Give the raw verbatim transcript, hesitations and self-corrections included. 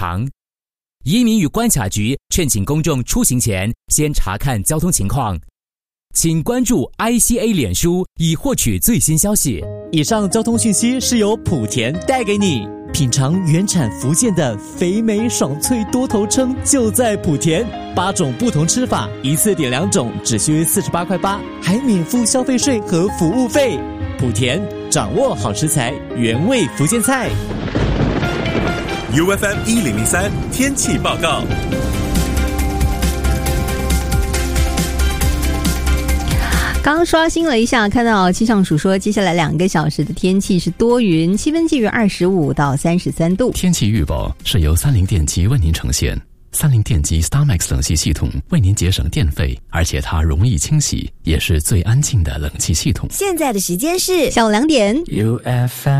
长。移民与关卡局劝请公众出行前先查看交通情况。请关注 I C A 脸书以获取最新消息。 以上交通讯息是由莆田带给你。品尝原产福建的肥美爽脆多头称就在莆田，八种不同吃法，一次点两种，只需四十八块八，还免付消费税和服务费。莆田掌握好食材，原味福建菜。 U F M 一零零三天气报告。 刚刷新了一下，看到气象署说接下来两个小时的天气是多云，气温介于二十五到三十三度。 天气预报是由三菱电机为您呈现。三菱电机 StarMax 冷气系统为您节省电费，而且它容易清洗，也是最安静的冷气系统。 现在的时间是下午两点。 U F M